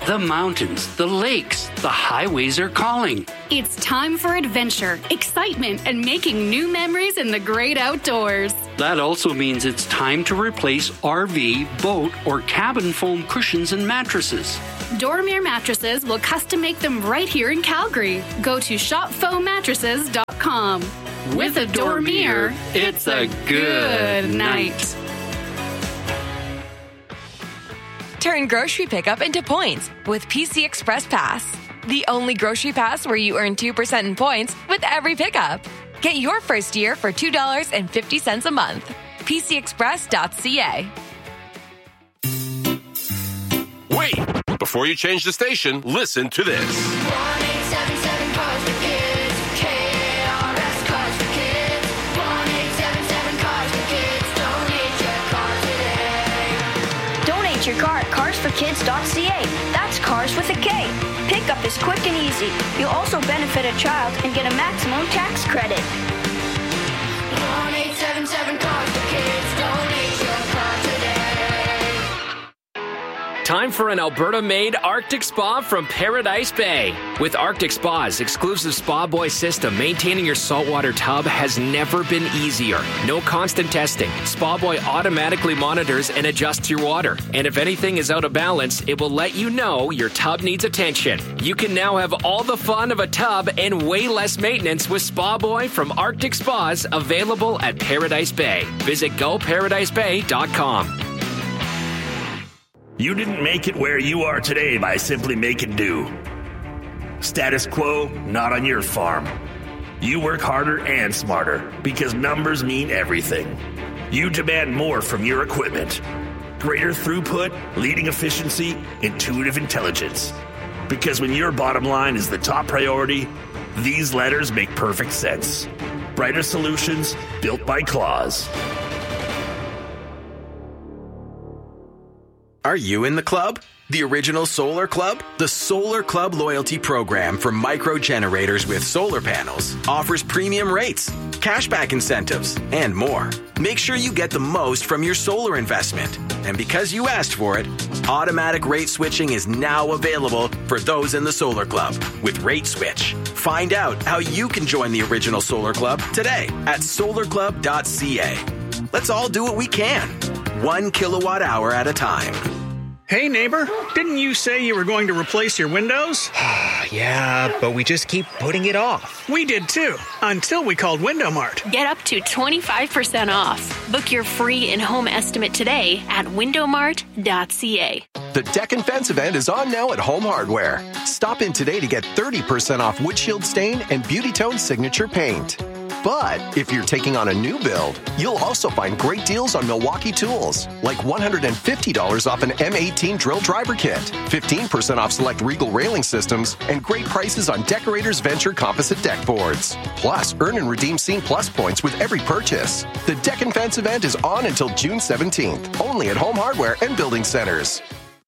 The mountains, the lakes, the highways are calling. It's time for adventure, excitement, and making new memories in the great outdoors. That also means it's time to replace RV, boat, or cabin foam cushions and mattresses. Dormier Mattresses will custom make them right here in Calgary. Go to shopfoammattresses.com. With a Dormier, it's a good night. Turn grocery pickup into points with PC Express Pass. The only grocery pass where you earn 2% in points with every pickup. Get your first year for $2.50 a month. PCExpress.ca. Wait! Before you change the station, listen to this. 1-877 Cars for Kids. KRS Cars for Kids. 1-877 Cars for Kids. Donate your car today. Donate your car at carsforkids.ca. That's cars with a K. Pickup is quick and easy. You'll also benefit a child and get a maximum tax credit. 1-877 Cars for Kids. Donate your car today. Time for an Alberta-made Arctic Spa from Paradise Bay. With Arctic Spa's exclusive Spa Boy system, maintaining your saltwater tub has never been easier. No constant testing. Spa Boy automatically monitors and adjusts your water. And if anything is out of balance, it will let you know your tub needs attention. You can now have all the fun of a tub and way less maintenance with Spa Boy from Arctic Spas, available at Paradise Bay. Visit GoParadiseBay.com. You didn't make it where you are today by simply making do. Status quo, not on your farm. You work harder and smarter because numbers mean everything. You demand more from your equipment. Greater throughput, leading efficiency, intuitive intelligence. Because when your bottom line is the top priority, these letters make perfect sense. Brighter solutions built by Claws. Are you in the club? The original Solar Club? The Solar Club loyalty program for micro generators with solar panels offers premium rates, cashback incentives, and more. Make sure you get the most from your solar investment. And because you asked for it, automatic rate switching is now available for those in the Solar Club with Rate Switch. Find out how you can join the original Solar Club today at solarclub.ca. Let's all do what we can, 1 kilowatt hour at a time. Hey, neighbor, didn't you say you were going to replace your windows? Yeah, but we just keep putting it off. We did too, until we called Window Mart. Get up to 25% off. Book your free in-home estimate today at windowmart.ca. The Deck and Fence event is on now at Home Hardware. Stop in today to get 30% off windshield stain and Beauty Tone signature paint. But if you're taking on a new build, you'll also find great deals on Milwaukee tools, like $150 off an M18 drill driver kit, 15% off select Regal railing systems, and great prices on Decorators Venture composite deck boards. Plus, earn and redeem Scene Plus points with every purchase. The Deck and Fence event is on until June 17th, only at Home Hardware and Building Centers.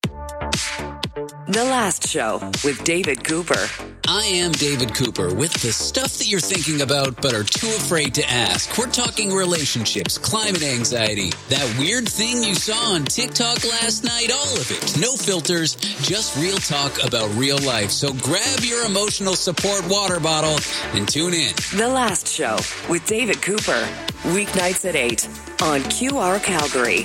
The Last Show with David Cooper. I am David Cooper with the stuff that you're thinking about but are too afraid to ask. We're talking relationships, climate anxiety, that weird thing you saw on TikTok last night, all of it. No filters, just real talk about real life. So grab your emotional support water bottle and tune in. The Last Show with David Cooper. Weeknights at 8 on QR Calgary.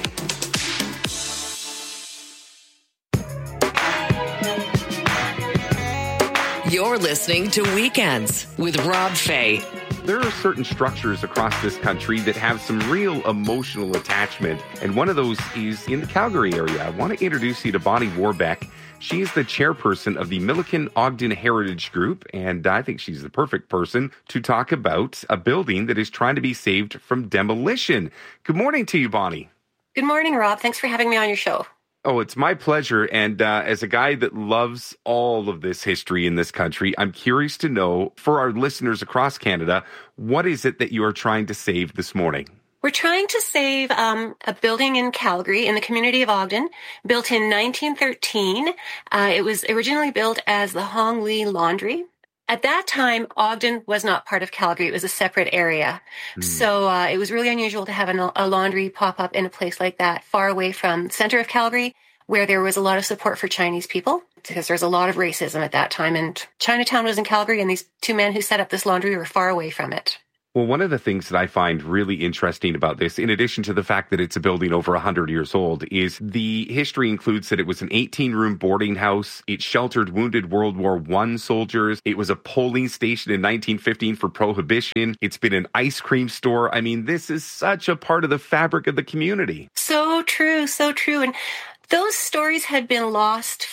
You're listening to Weekends with Rob Fay. There are certain structures across this country that have some real emotional attachment, and one of those is in the Calgary area. I want to introduce you to Bonnie Warbeck. She is the chairperson of the Milliken Ogden Heritage Group, and I think she's the perfect person to talk about a building that is trying to be saved from demolition. Good morning to you, Bonnie. Good morning, Rob. Thanks for having me on your show. Oh, it's my pleasure. And as a guy that loves all of this history in this country, I'm curious to know, for our listeners across Canada, what is it that you are trying to save this morning? We're trying to save a building in Calgary in the community of Ogden, built in 1913. It was originally built as the Hong Lee Laundry. At that time, Ogden was not part of Calgary. It was a separate area. So it was really unusual to have a laundry pop up in a place like that, far away from the center of Calgary. where there was a lot of support for Chinese people, because there's a lot of racism at that time. And Chinatown was in Calgary, and these two men who set up this laundry were far away from it. Well, one of the things that I find really interesting about this, in addition to the fact that it's a building over 100 years old, is the history includes that it was an 18-room boarding house. It sheltered wounded World War I soldiers. It was a polling station in 1915 for Prohibition. It's been an ice cream store. I mean, this is such a part of the fabric of the community. So true, so true. And those stories had been lost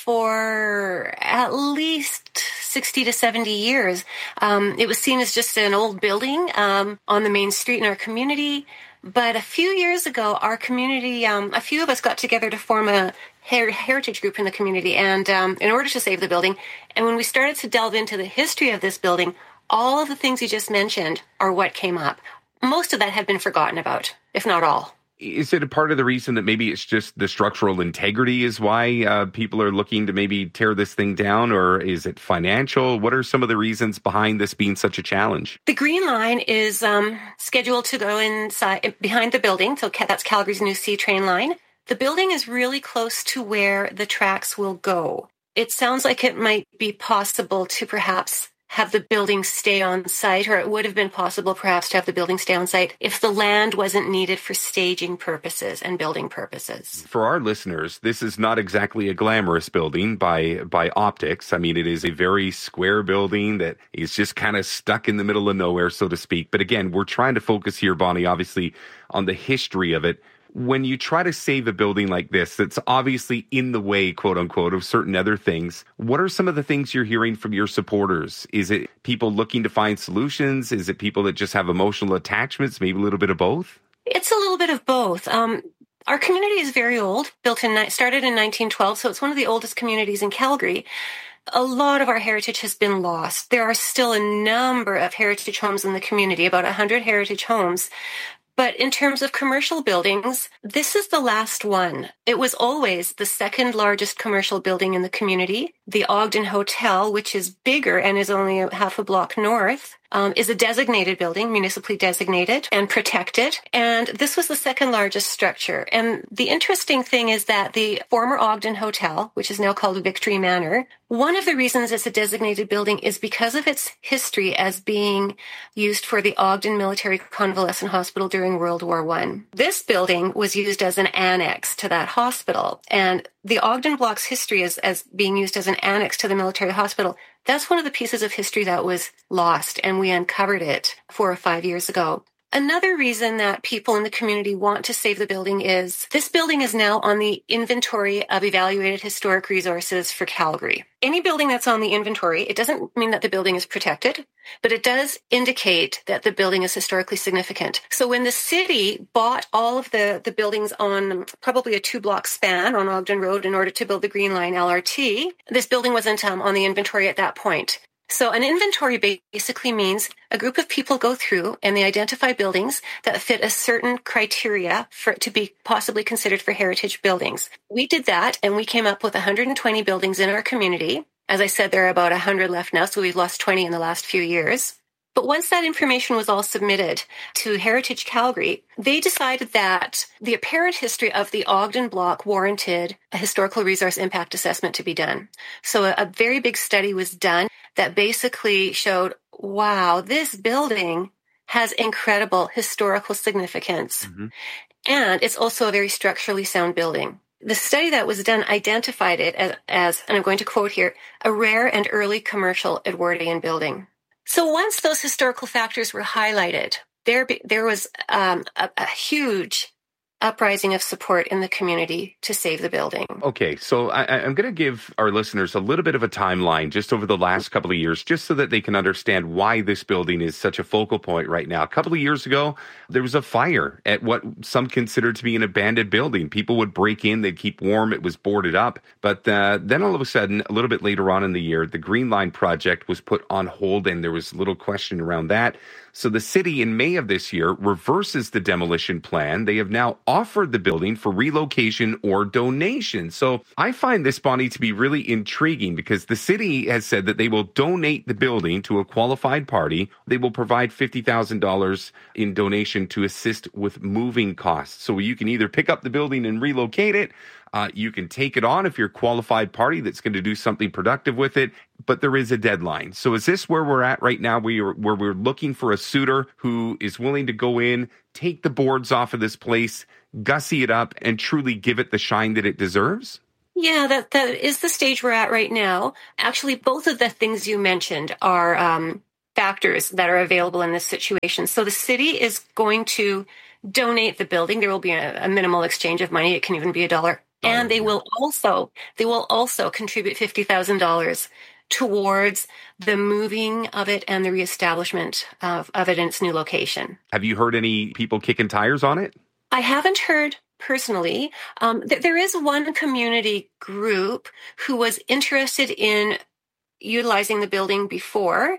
for at least 60 to 70 years. It was seen as just an old building on the main street in our community. But a few years ago, our community, a few of us got together to form a heritage group in the community, and in order to save the building. And when we started to delve into the history of this building, all of the things you just mentioned are what came up. Most of that had been forgotten about, if not all. Is it a part of the reason that maybe it's just the structural integrity is why people are looking to maybe tear this thing down, or is it financial? What are some of the reasons behind this being such a challenge? The Green Line is scheduled to go inside behind the building, so that's Calgary's new C train line. The building is really close to where the tracks will go. It sounds like it might be possible to perhaps have the building stay on site, or it would have been possible perhaps to have the building stay on site if the land wasn't needed for staging purposes and building purposes. For our listeners, this is not exactly a glamorous building by optics. I mean, it is a very square building that is just kind of stuck in the middle of nowhere, so to speak. But again, we're trying to focus here, Bonnie, obviously on the history of it. When you try to save a building like this, that's obviously in the way, quote unquote, of certain other things, what are some of the things you're hearing from your supporters? Is it people looking to find solutions? Is it people that just have emotional attachments? Maybe a little bit of both? It's a little bit of both. Our community is very old, started in 1912, so it's one of the oldest communities in Calgary. A lot of our heritage has been lost. There are still a number of heritage homes in the community, about 100 heritage homes. But in terms of commercial buildings, this is the last one. It was always the second largest commercial building in the community. The Ogden Hotel, which is bigger and is only half a block north, is a designated building, municipally designated and protected. And this was the second largest structure. And the interesting thing is that the former Ogden Hotel, which is now called Victory Manor, one of the reasons it's a designated building is because of its history as being used for the Ogden Military Convalescent Hospital during World War I. This building was used as an annex to that hospital. And the Ogden Block's history as being used as an annex to the military hospital, that's one of the pieces of history that was lost, and we uncovered it 4 or 5 years ago. Another reason that people in the community want to save the building is this building is now on the inventory of evaluated historic resources for Calgary. Any building that's on the inventory, it doesn't mean that the building is protected, but it does indicate that the building is historically significant. So when the city bought all of the buildings on probably a 2-block span on Ogden Road in order to build the Green Line LRT, this building wasn't on the inventory at that point. So an inventory basically means a group of people go through and they identify buildings that fit a certain criteria for it to be possibly considered for heritage buildings. We did that, and we came up with 120 buildings in our community. As I said, there are about 100 left now, so we've lost 20 in the last few years. But once that information was all submitted to Heritage Calgary, they decided that the apparent history of the Ogden Block warranted a historical resource impact assessment to be done. So a very big study was done that basically showed, wow, this building has incredible historical significance. Mm-hmm. And it's also a very structurally sound building. The study that was done identified it as, and I'm going to quote here, a rare and early commercial Edwardian building. So once those historical factors were highlighted, there was a huge uprising of support in the community to save the building. Okay, so I'm going to give our listeners a little bit of a timeline just over the last couple of years, just so that they can understand why this building is such a focal point right now. A couple of years ago, there was a fire at what some considered to be an abandoned building. People would break in, they'd keep warm, it was boarded up. But then all of a sudden, a little bit later on in the year, the Green Line project was put on hold, and there was little question around that. So the city in May of this year reverses the demolition plan. They have now offered the building for relocation or donation. So I find this, Bonnie, to be really intriguing because the city has said that they will donate the building to a qualified party. They will provide $50,000 in donation to assist with moving costs. So you can either pick up the building and relocate it. You can take it on if you're a qualified party that's going to do something productive with it, but there is a deadline. So is this where we're at right now, where we're looking for a suitor who is willing to go in, take the boards off of this place, gussy it up, and truly give it the shine that it deserves? Yeah, that is the stage we're at right now. Actually, both of the things you mentioned are factors that are available in this situation. So the city is going to donate the building. There will be a minimal exchange of money. It can even be $1. And they will also contribute $50,000 towards the moving of it and the reestablishment of it in its new location. Have you heard any people kicking tires on it? I haven't heard personally. There is one community group who was interested in utilizing the building before.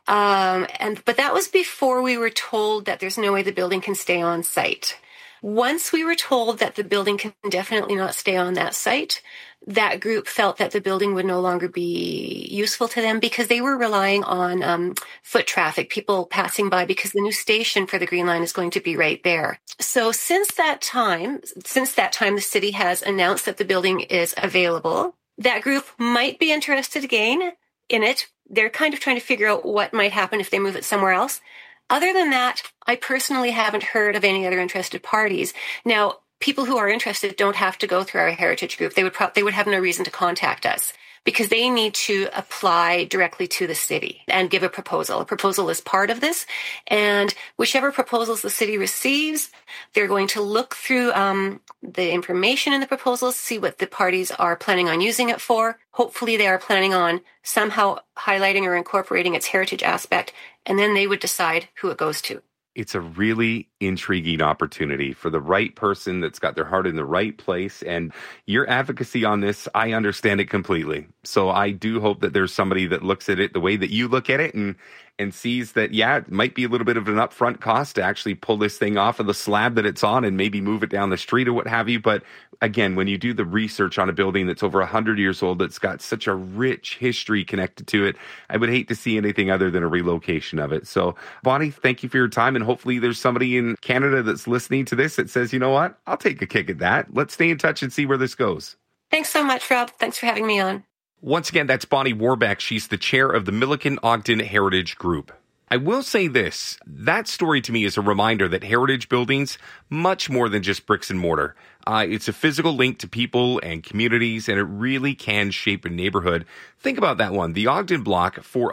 But that was before we were told that there's no way the building can stay on site. Once we were told that the building can definitely not stay on that site, that group felt that the building would no longer be useful to them because they were relying on foot traffic, people passing by, because the new station for the Green Line is going to be right there. So since that time, the city has announced that the building is available. That group might be interested again in it. They're kind of trying to figure out what might happen if they move it somewhere else. Other than that, I personally haven't heard of any other interested parties. Now, people who are interested don't have to go through our heritage group. They would have no reason to contact us because they need to apply directly to the city and give a proposal. A proposal is part of this, and whichever proposals the city receives, they're going to look through the information in the proposals, see what the parties are planning on using it for. Hopefully they are planning on somehow highlighting or incorporating its heritage aspect, and then they would decide who it goes to. It's a really intriguing opportunity for the right person that's got their heart in the right place. And your advocacy on this, I understand it completely. So I do hope that there's somebody that looks at it the way that you look at it and sees that, yeah, it might be a little bit of an upfront cost to actually pull this thing off of the slab that it's on and maybe move it down the street or what have you. But again, when you do the research on a building that's over 100 years old, that's got such a rich history connected to it, I would hate to see anything other than a relocation of it. So Bonnie, thank you for your time. And hopefully there's somebody in Canada that's listening to this that says, you know what, I'll take a kick at that. Let's stay in touch and see where this goes. Thanks so much, Rob. Thanks for having me on. Once again, that's Bonnie Warbeck. She's the chair of the Milliken Ogden Heritage Group. I will say this, that story to me is a reminder that heritage buildings, much more than just bricks and mortar. It's a physical link to people and communities, and it really can shape a neighborhood. Think about that one. The Ogden Block, for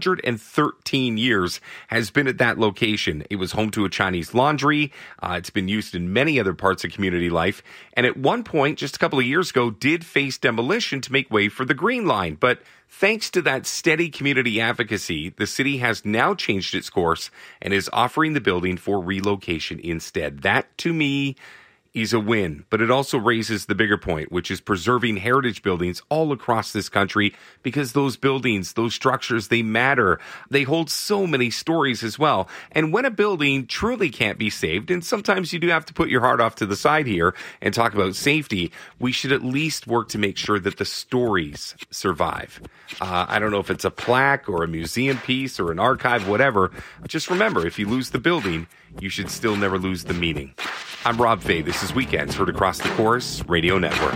113 years, has been at that location. It was home to a Chinese laundry. It's been used in many other parts of community life. And at one point, just a couple of years ago, did face demolition to make way for the Green Line. But thanks to that steady community advocacy, the city has now changed its course and is offering the building for relocation instead. That, to me, is a win, but it also raises the bigger point, which is preserving heritage buildings all across this country, because those buildings, those structures, they matter. They hold so many stories as well. And when a building truly can't be saved, and sometimes you do have to put your heart off to the side here and talk about safety, we should at least work to make sure that the stories survive. I don't know if it's a plaque or a museum piece or an archive, whatever. Just remember, if you lose the building, you should still never lose the meaning. I'm Rob Fay. This is Weekends, heard across the Chorus Radio Network.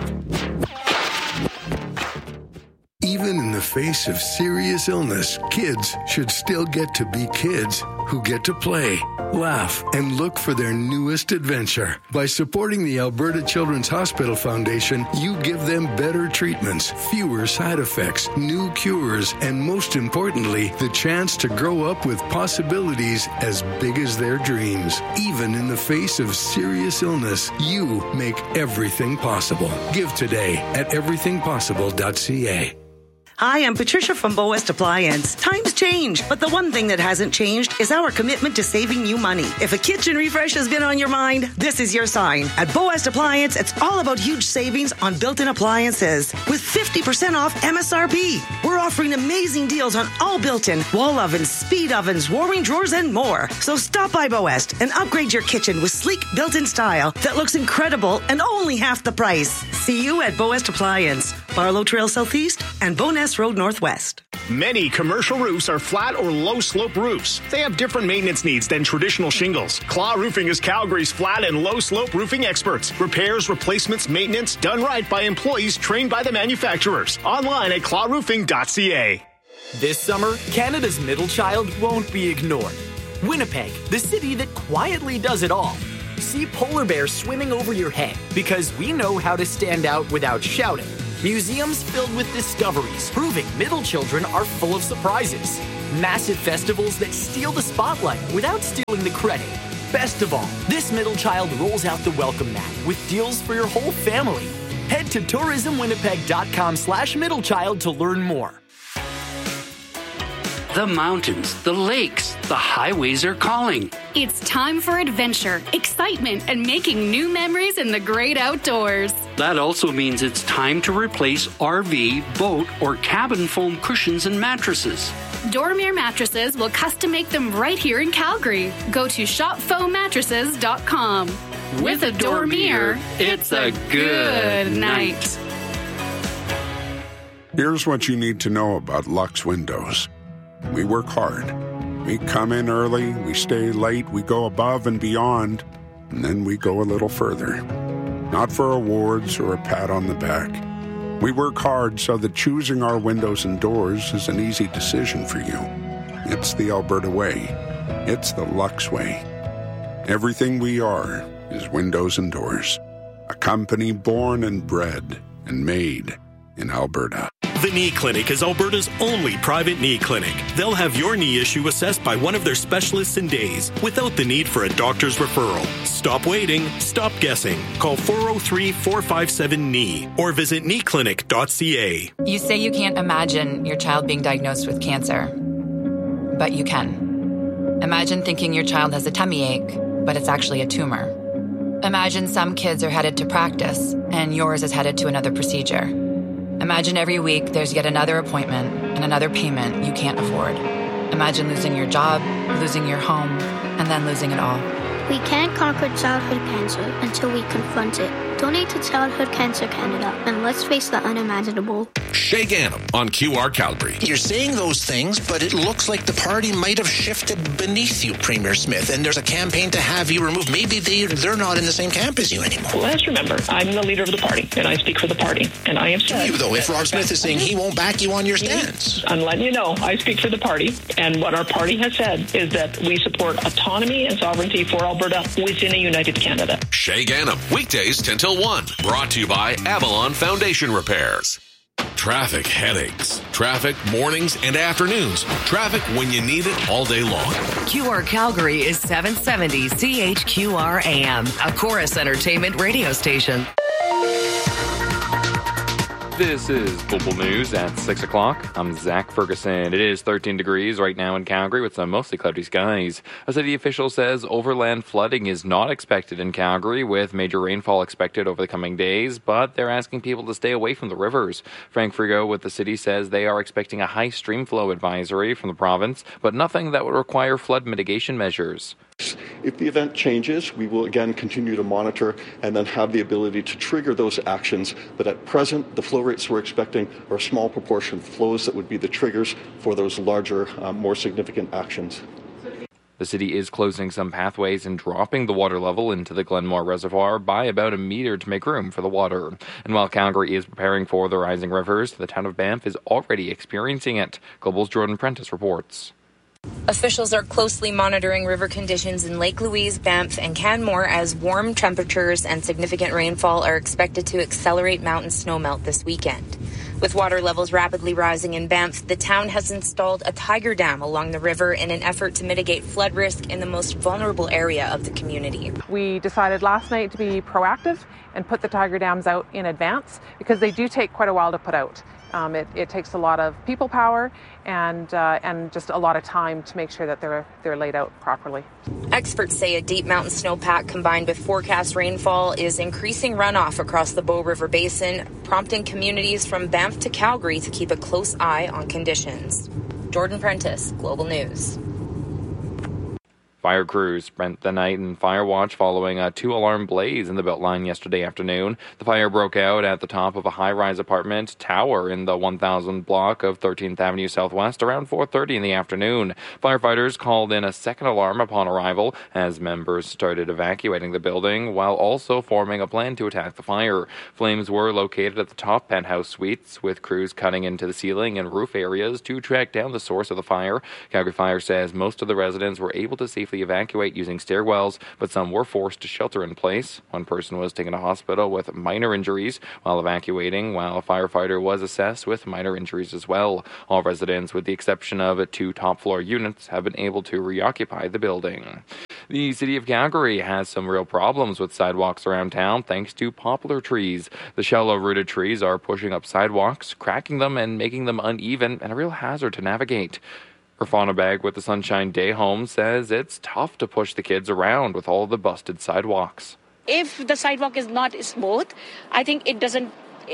Even in the face of serious illness, kids should still get to be kids who get to play, laugh, and look for their newest adventure. By supporting the Alberta Children's Hospital Foundation, you give them better treatments, fewer side effects, new cures, and most importantly, the chance to grow up with possibilities as big as their dreams. Even in the face of serious illness, you make everything possible. Give today at everythingpossible.ca. Hi, I'm Patricia from Bow West Appliance. Times change, but the one thing that hasn't changed is our commitment to saving you money. If a kitchen refresh has been on your mind, this is your sign. At Bow West Appliance, it's all about huge savings on built-in appliances with 50% off MSRP. We're offering amazing deals on all built-in wall ovens, speed ovens, warming drawers, and more. So stop by Bow West and upgrade your kitchen with sleek built-in style that looks incredible and only half the price. See you at Bow West Appliance, Barlow Trail Southeast and Boness Road Northwest. Many commercial roofs are flat or low-slope roofs. They have different maintenance needs than traditional shingles. Claw Roofing is Calgary's flat and low-slope roofing experts. Repairs, replacements, maintenance done right by employees trained by the manufacturers. Online at clawroofing.ca. This summer, Canada's middle child won't be ignored. Winnipeg, the city that quietly does it all. See polar bears swimming over your head because we know how to stand out without shouting. Museums filled with discoveries proving middle children are full of surprises. Massive festivals that steal the spotlight without stealing the credit. Best of all, this middle child rolls out the welcome mat with deals for your whole family. Head to tourismwinnipeg.com/middlechild to learn more. The mountains, the lakes, the highways are calling. It's time for adventure, excitement, and making new memories in the great outdoors. That also means it's time to replace RV, boat, or cabin foam cushions and mattresses. Dormier Mattresses will custom make them right here in Calgary. Go to shopfoamattresses.com. With a Dormier, it's a good night. Here's what you need to know about Lux Windows. We work hard. We come in early, we stay late, we go above and beyond, and then we go a little further. Not for awards or a pat on the back. We work hard so that choosing our windows and doors is an easy decision for you. It's the Alberta way. It's the Lux way. Everything we are is windows and doors. A company born and bred and made in Alberta. The Knee Clinic is Alberta's only private knee clinic. They'll have your knee issue assessed by one of their specialists in days without the need for a doctor's referral. Stop waiting. Stop guessing. Call 403-457-KNEE or visit kneeclinic.ca. You say you can't imagine your child being diagnosed with cancer, but you can. Imagine thinking your child has a tummy ache, but it's actually a tumor. Imagine some kids are headed to practice and yours is headed to another procedure. Imagine every week there's yet another appointment and another payment you can't afford. Imagine losing your job, losing your home, and then losing it all. We can't conquer childhood cancer until we confront it. Donate to Childhood Cancer Canada and let's face the unimaginable. Shay Gannam on QR Calgary. You're saying those things, but it looks like the party might have shifted beneath you, Premier Smith, and there's a campaign to have you removed. Maybe they're not in the same camp as you anymore. Well, let's remember, I'm the leader of the party, and I speak for the party, and I am saying... You, though, if Rob Smith is saying he won't back you on your stance. I'm letting you know, I speak for the party, and what our party has said is that we support autonomy and sovereignty for Alberta within a united Canada. Shay Gannam, weekdays 10 till 1. Brought to you by Avalon Foundation Repairs. Traffic headaches. Traffic mornings and afternoons. Traffic when you need it all day long. QR Calgary is 770 CHQR AM, a Chorus Entertainment radio station. This is Global News at 6 o'clock. I'm Zach Ferguson. It is 13 degrees right now in Calgary with some mostly cloudy skies. A city official says overland flooding is not expected in Calgary with major rainfall expected over the coming days, but they're asking people to stay away from the rivers. Frank Frigo with the city says they are expecting a high stream flow advisory from the province, but nothing that would require flood mitigation measures. If the event changes, we will again continue to monitor and then have the ability to trigger those actions. But at present, the flow rates we're expecting are a small proportion of flows that would be the triggers for those larger, more significant actions. The city is closing some pathways and dropping the water level into the Glenmore Reservoir by about a meter to make room for the water. And while Calgary is preparing for the rising rivers, the town of Banff is already experiencing it. Global's Jordan Prentice reports. Officials are closely monitoring river conditions in Lake Louise, Banff, and Canmore as warm temperatures and significant rainfall are expected to accelerate mountain snowmelt this weekend. With water levels rapidly rising in Banff, the town has installed a tiger dam along the river in an effort to mitigate flood risk in the most vulnerable area of the community. We decided last night to be proactive and put the tiger dams out in advance because they do take quite a while to put out. It takes a lot of people power and just a lot of time to make sure that they're laid out properly. Experts say a deep mountain snowpack combined with forecast rainfall is increasing runoff across the Bow River Basin, prompting communities from Banff to Calgary to keep a close eye on conditions. Jordan Prentice, Global News. Fire crews spent the night in fire watch following a 2-alarm blaze in the Beltline yesterday afternoon. The fire broke out at the top of a high-rise apartment tower in the 1000 block of 13th Avenue Southwest around 4:30 in the afternoon. Firefighters called in a second alarm upon arrival as members started evacuating the building while also forming a plan to attack the fire. Flames were located at the top penthouse suites, with crews cutting into the ceiling and roof areas to track down the source of the fire. Calgary Fire says most of the residents were able to safely evacuate using stairwells, but some were forced to shelter in place. One person was taken to hospital with minor injuries while evacuating, while a firefighter was assessed with minor injuries as well. All residents, with the exception of 2 top-floor units, have been able to reoccupy the building. The city of Calgary has some real problems with sidewalks around town thanks to poplar trees. The shallow-rooted trees are pushing up sidewalks, cracking them and making them uneven, and a real hazard to navigate. Irfana Beg with the Sunshine Day Home says it's tough to push the kids around with all the busted sidewalks. If the sidewalk is not smooth, I think it doesn't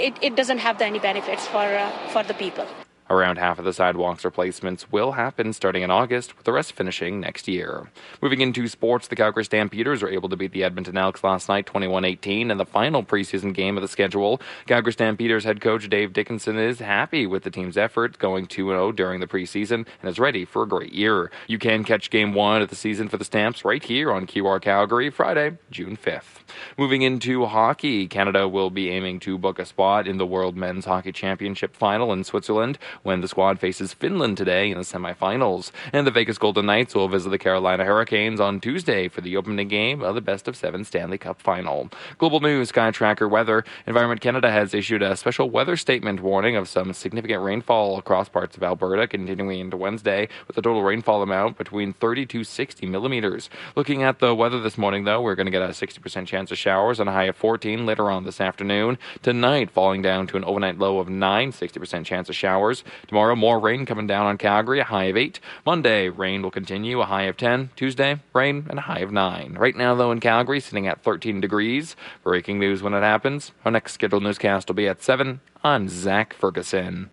have any benefits for the people. Around half of the sidewalks replacements will happen starting in August, with the rest finishing next year. Moving into sports, the Calgary Stampeders were able to beat the Edmonton Elks last night 21-18 in the final preseason game of the schedule. Calgary Stampeders head coach Dave Dickinson is happy with the team's effort, going 2-0 during the preseason, and is ready for a great year. You can catch Game 1 of the season for the Stamps right here on QR Calgary, Friday, June 5th. Moving into hockey, Canada will be aiming to book a spot in the World Men's Hockey Championship final in Switzerland when the squad faces Finland today in the semifinals. And the Vegas Golden Knights will visit the Carolina Hurricanes on Tuesday for the opening game of the best-of-7 Stanley Cup final. Global News Sky Tracker weather. Environment Canada has issued a special weather statement warning of some significant rainfall across parts of Alberta continuing into Wednesday, with a total rainfall amount between 30 to 60 millimeters. Looking at the weather this morning, though, we're going to get a 60% chance of showers and a high of 14 later on this afternoon. Tonight, falling down to an overnight low of 9, 60% chance of showers. Tomorrow, more rain coming down on Calgary, a high of 8. Monday, rain will continue, a high of 10. Tuesday, rain and a high of 9. Right now, though, in Calgary, sitting at 13 degrees. Breaking news when it happens. Our next scheduled newscast will be at 7. I'm Zach Ferguson.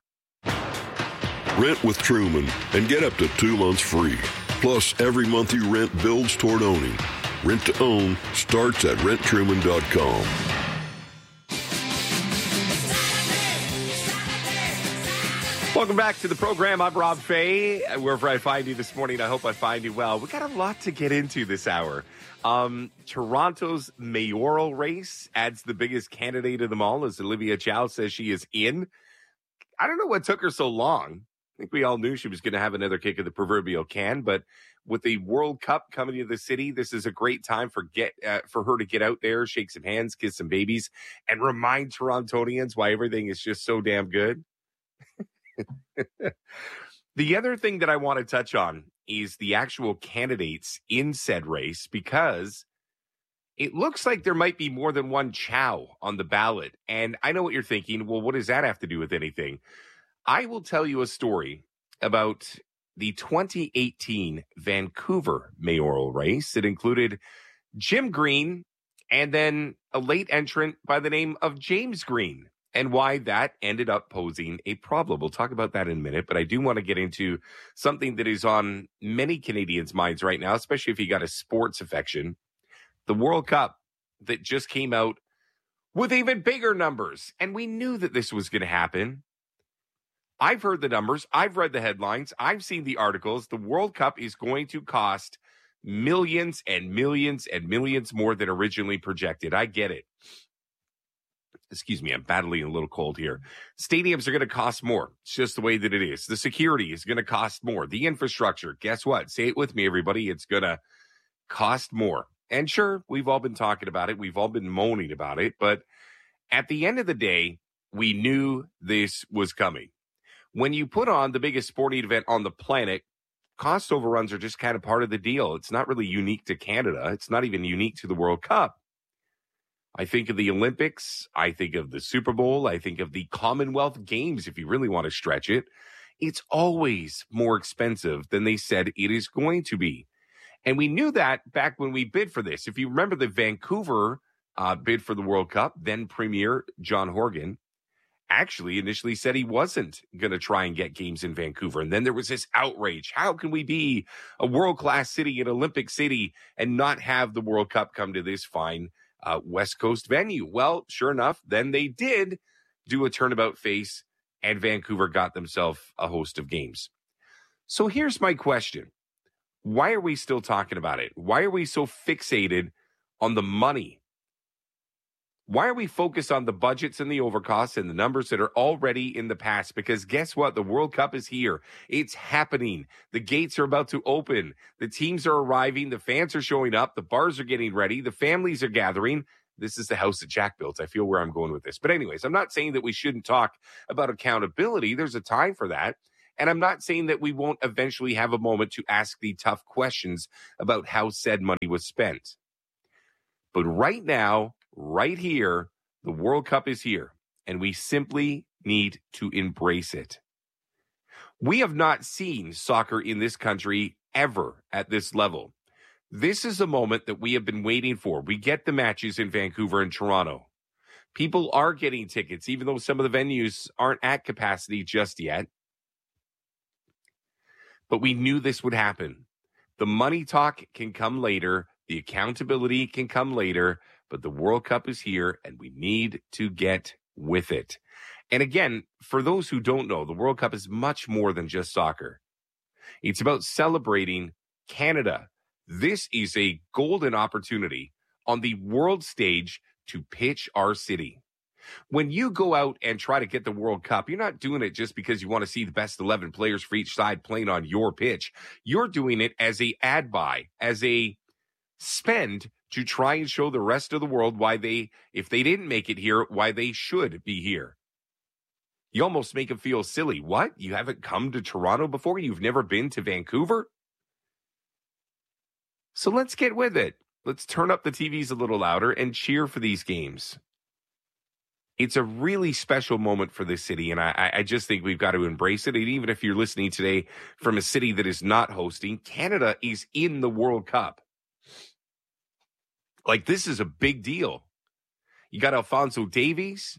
Rent with Truman and get up to 2 months free. Plus, every month you rent builds toward owning. Rent to own starts at renttruman.com. Welcome back to the program. I'm Rob Fay. Wherever I find you this morning, I hope I find you well. We got a lot to get into this hour. Toronto's mayoral race adds the biggest candidate of them all, as Olivia Chow says she is in. I don't know what took her so long. I think we all knew she was going to have another kick of the proverbial can, but with the World Cup coming to the city, this is a great time for her to get out there, shake some hands, kiss some babies, and remind Torontonians why everything is just so damn good. The other thing that I want to touch on is the actual candidates in said race, because it looks like there might be more than one Chow on the ballot. And I know what you're thinking. Well, what does that have to do with anything? I will tell you a story about the 2018 Vancouver mayoral race. It included Jim Green and then a late entrant by the name of James Green, and why that ended up posing a problem. We'll talk about that in a minute, but I do want to get into something that is on many Canadians' minds right now, especially if you got a sports affection. The World Cup that just came out with even bigger numbers, and we knew that this was going to happen. I've heard the numbers. I've read the headlines. I've seen the articles. The World Cup is going to cost millions and millions and millions more than originally projected. I get it. Excuse me, I'm battling a little cold here. Stadiums are going to cost more. It's just the way that it is. The security is going to cost more. The infrastructure, guess what? Say it with me, everybody. It's going to cost more. And sure, we've all been talking about it. We've all been moaning about it. But at the end of the day, we knew this was coming. When you put on the biggest sporting event on the planet, cost overruns are just kind of part of the deal. It's not really unique to Canada. It's not even unique to the World Cup. I think of the Olympics. I think of the Super Bowl. I think of the Commonwealth Games, if you really want to stretch it. It's always more expensive than they said it is going to be. And we knew that back when we bid for this. If you remember the Vancouver bid for the World Cup, then Premier John Horgan actually initially said he wasn't going to try and get games in Vancouver. And then there was this outrage. How can we be a world-class city, an Olympic city, and not have the World Cup come to this fine West Coast venue? Well, sure enough, then they did do a turnabout face, and Vancouver got themselves a host of games. So here's my question. Why are we still talking about it? Why are we so fixated on the money? Why are we focused on the budgets and the overcosts and the numbers that are already in the past? Because guess what? The World Cup is here. It's happening. The gates are about to open. The teams are arriving. The fans are showing up. The bars are getting ready. The families are gathering. This is the house that Jack built. I feel where I'm going with this. But anyways, I'm not saying that we shouldn't talk about accountability. There's a time for that. And I'm not saying that we won't eventually have a moment to ask the tough questions about how said money was spent. But right now, right here, the World Cup is here, and we simply need to embrace it. We have not seen soccer in this country ever at this level. This is a moment that we have been waiting for. We get the matches in Vancouver and Toronto. People are getting tickets, even though some of the venues aren't at capacity just yet. But we knew this would happen. The money talk can come later. The accountability can come later. But the World Cup is here, and we need to get with it. And again, for those who don't know, the World Cup is much more than just soccer. It's about celebrating Canada. This is a golden opportunity on the world stage to pitch our city. When you go out and try to get the World Cup, you're not doing it just because you want to see the best 11 players for each side playing on your pitch. You're doing it as a ad buy, as a spend to try and show the rest of the world why they, if they didn't make it here, why they should be here. You almost make them feel silly. What? You haven't come to Toronto before? You've never been to Vancouver? So let's get with it. Let's turn up the TVs a little louder and cheer for these games. It's a really special moment for this city, and I just think we've got to embrace it. And even if you're listening today from a city that is not hosting, Canada is in the World Cup. Like, this is a big deal. You got Alphonso Davies.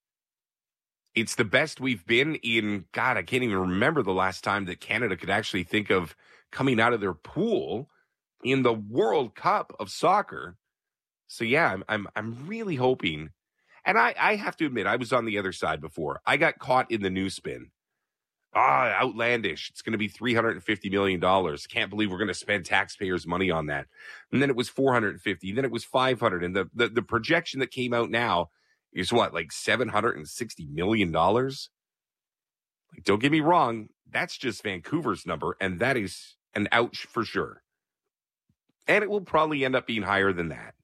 It's the best we've been in, God, I can't even remember the last time that Canada could actually think of coming out of their pool in the World Cup of soccer. So, yeah, I'm really hoping. And I have to admit, I was on the other side before. I got caught in the news spin. Outlandish. It's going to be $350 million. Can't believe we're going to spend taxpayers' money on that. And then it was $450. Then it was $500. And the projection that came out now is what, like $760 million? Like, don't get me wrong. That's just Vancouver's number. And that is an ouch for sure. And it will probably end up being higher than that.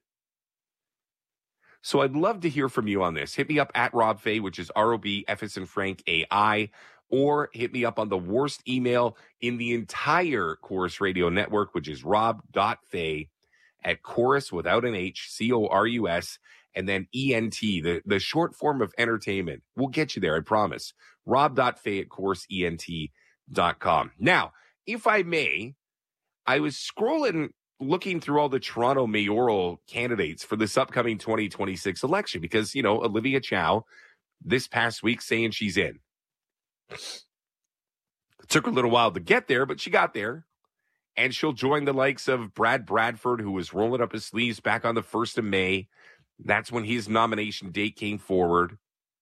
So I'd love to hear from you on this. Hit me up at Rob Fay, which is ROB F and Frank AI, or hit me up on the worst email in the entire Chorus Radio network, which is rob.fay at Chorus without an H, CORUS, and then ENT, the short form of entertainment. We'll get you there, I promise. Rob.fay at ChorusENT.com. Now, if I may, I was scrolling, looking through all the Toronto mayoral candidates for this upcoming 2026 election because, you know, Olivia Chow this past week saying she's in. It took her a little while to get there, but she got there. And she'll join the likes of Brad Bradford, who was rolling up his sleeves back on the 1st of May. That's when his nomination date came forward.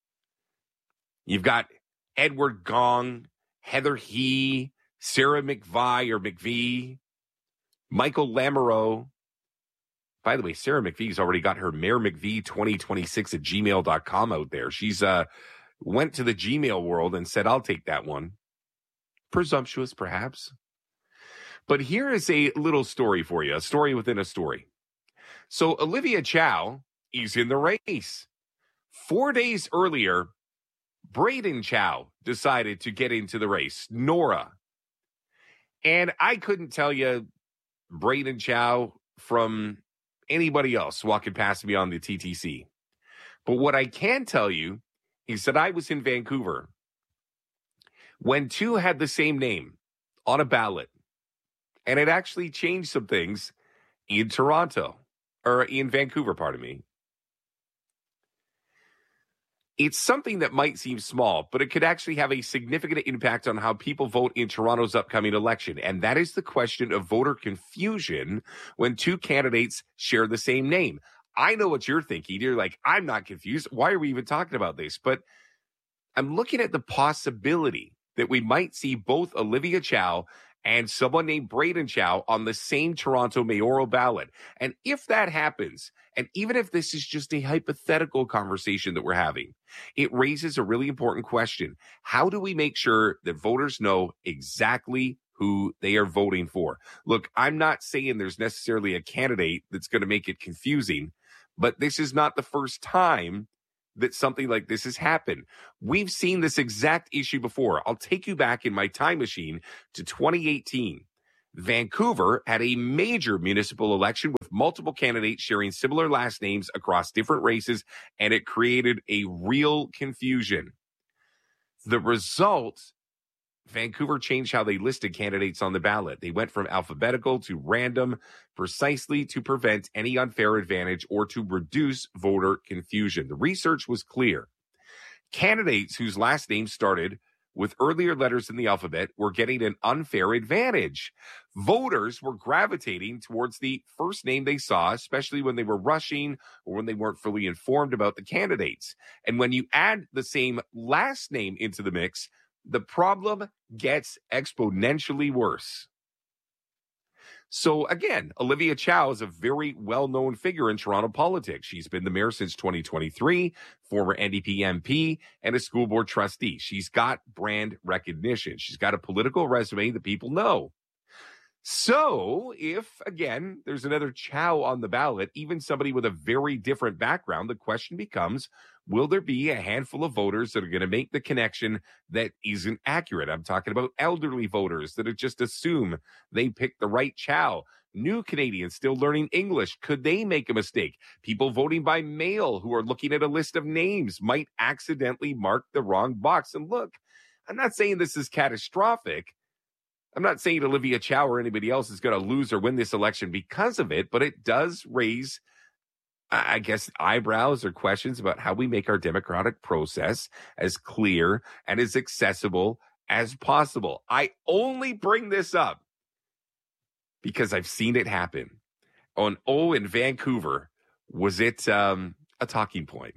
You've got Edward Gong, Heather He, Sarah McVie, Michael Lamoureux. By the way, Sarah McVie's already got her Mayor McVie 2026 at gmail.com out there. She's went to the Gmail world and said, I'll take that one. Presumptuous, perhaps. But here is a little story for you, a story within a story. So Olivia Chow is in the race. 4 days earlier, Braden Chow decided to get into the race, Nora. And I couldn't tell you Braden Chow from anybody else walking past me on the TTC. But what I can tell you is that I was in Vancouver when two had the same name on a ballot, and it actually changed some things in Vancouver, pardon me. It's something that might seem small, but it could actually have a significant impact on how people vote in Toronto's upcoming election. And that is the question of voter confusion when two candidates share the same name. I know what you're thinking. You're like, I'm not confused. Why are we even talking about this? But I'm looking at the possibility that we might see both Olivia Chow and someone named Braden Chow on the same Toronto mayoral ballot. And if that happens, and even if this is just a hypothetical conversation that we're having, it raises a really important question. How do we make sure that voters know exactly who they are voting for? Look, I'm not saying there's necessarily a candidate that's going to make it confusing, but this is not the first time that something like this has happened. We've seen this exact issue before. I'll take you back in my time machine to 2018. Vancouver had a major municipal election with multiple candidates sharing similar last names across different races, and it created a real confusion. The result, Vancouver changed how they listed candidates on the ballot. They went from alphabetical to random, precisely to prevent any unfair advantage or to reduce voter confusion. The research was clear. Candidates whose last names started with earlier letters in the alphabet were getting an unfair advantage. Voters were gravitating towards the first name they saw, especially when they were rushing or when they weren't fully informed about the candidates. And when you add the same last name into the mix, the problem gets exponentially worse. So again, Olivia Chow is a very well-known figure in Toronto politics. She's been the mayor since 2023, former NDP MP, and a school board trustee. She's got brand recognition. She's got a political resume that people know. So if, again, there's another Chow on the ballot, even somebody with a very different background, the question becomes, will there be a handful of voters that are going to make the connection that isn't accurate? I'm talking about elderly voters that just assume they picked the right Chow. New Canadians still learning English. Could they make a mistake? People voting by mail who are looking at a list of names might accidentally mark the wrong box. And look, I'm not saying this is catastrophic. I'm not saying Olivia Chow or anybody else is going to lose or win this election because of it, but it does raise, I guess, eyebrows or questions about how we make our democratic process as clear and as accessible as possible. I only bring this up because I've seen it happen. In Vancouver, was it a talking point?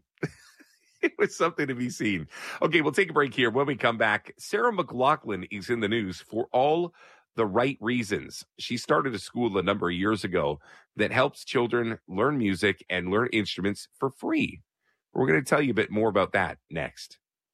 It was something to be seen. Okay, we'll take a break here. When we come back, Sarah McLachlan is in the news for all the right reasons. She started a school a number of years ago that helps children learn music and learn instruments for free. We're going to tell you a bit more about that next.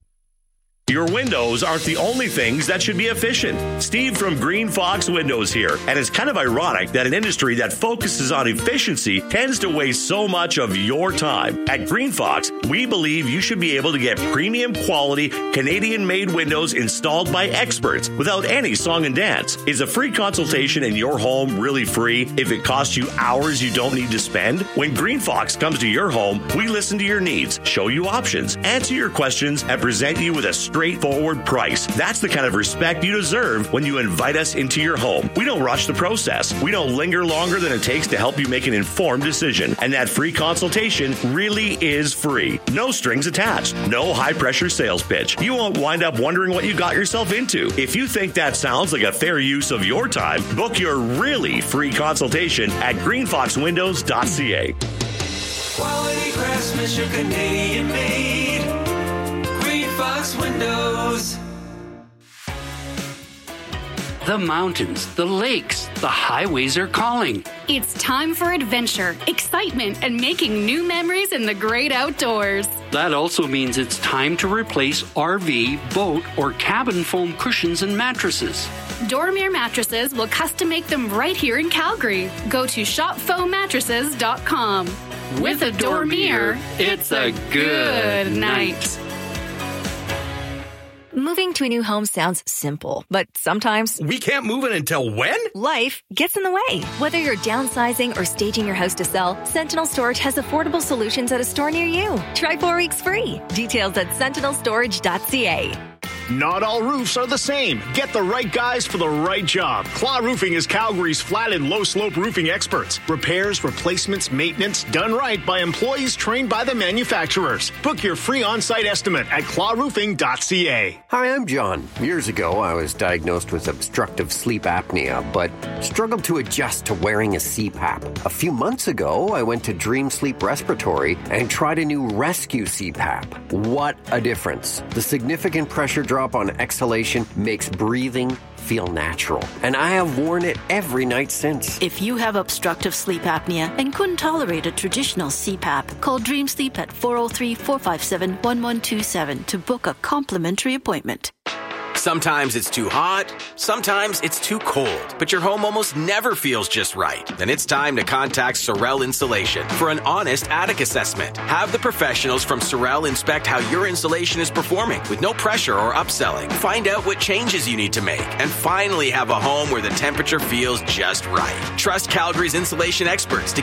Your windows aren't the only things that should be efficient. Steve from Green Fox Windows here. And it's kind of ironic that an industry that focuses on efficiency tends to waste so much of your time. At Green Fox, we believe you should be able to get premium quality Canadian-made windows installed by experts without any song and dance. Is a free consultation in your home really free if it costs you hours you don't need to spend? When Green Fox comes to your home, we listen to your needs, show you options, answer your questions, and present you with a straightforward price. That's the kind of respect you deserve when you invite us into your home. We don't rush the process. We don't linger longer than it takes to help you make an informed decision. And that free consultation really is free. No strings attached. No high-pressure sales pitch. You won't wind up wondering what you got yourself into. If you think that sounds like a fair use of your time, book your really free consultation at greenfoxwindows.ca. Quality craftsmanship, Canadian made. Fox Windows. The mountains, the lakes, the highways are calling. It's time for adventure, excitement, and making new memories in the great outdoors. That also means it's time to replace RV, boat, or cabin foam cushions and mattresses. Dormier Mattresses will custom make them right here in Calgary. Go to shopfoamattresses.com. With a Dormier, it's a good night. Moving to a new home sounds simple, but sometimes we can't move in until when? Life gets in the way. Whether you're downsizing or staging your house to sell, Sentinel Storage has affordable solutions at a store near you. Try 4 weeks free. Details at sentinelstorage.ca. Not all roofs are the same. Get the right guys for the right job. Claw Roofing is Calgary's flat and low-slope roofing experts. Repairs, replacements, maintenance, done right by employees trained by the manufacturers. Book your free on-site estimate at clawroofing.ca. Hi, I'm John. Years ago, I was diagnosed with obstructive sleep apnea, but struggled to adjust to wearing a CPAP. A few months ago, I went to Dream Sleep Respiratory and tried a new Rescue CPAP. What a difference. The significant pressure drop on exhalation makes breathing feel natural, and I have worn it every night since. If you have obstructive sleep apnea and couldn't tolerate a traditional CPAP, call Dream Sleep at 403-457-1127 to book a complimentary appointment. Sometimes it's too hot, sometimes it's too cold, but your home almost never feels just right. Then it's time to contact Sorel Insulation for an honest attic assessment. Have the professionals from Sorel inspect how your insulation is performing with no pressure or upselling. Find out what changes you need to make and finally have a home where the temperature feels just right. Trust Calgary's insulation experts to